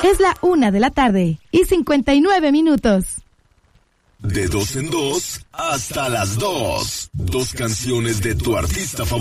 Es la 1:59 p.m. De 2 en 2 hasta las 2. 2 canciones de tu artista favorito.